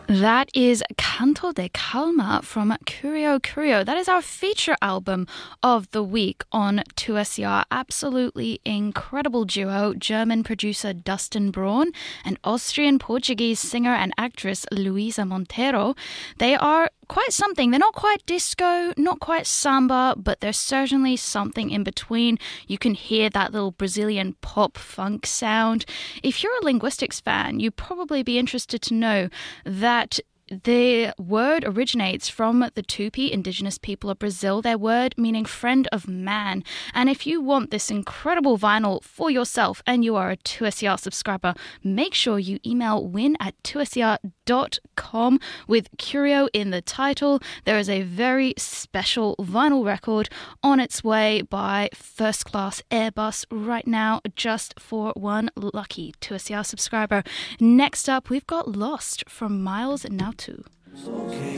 That is Canto de Calma from Curio Curio. That is our feature album of the week on 2SER. Absolutely incredible duo, German producer Dustin Braun and Austrian-Portuguese singer and actress Luisa Montero. They are quite something. They're not quite disco, not quite samba, but there's certainly something in between. You can hear that little Brazilian pop funk sound. If you're a linguistics fan, you'd probably be interested to know that the word originates from the Tupi, indigenous people of Brazil, their word meaning friend of man. And if you want this incredible vinyl for yourself and you are a 2SER subscriber, make sure you email win@2ser.com with Curio in the title. There is a very special vinyl record on its way by First Class Airbus right now, just for one lucky 2SER subscriber. Next up, we've got Lost from Miles Nautu. Okay.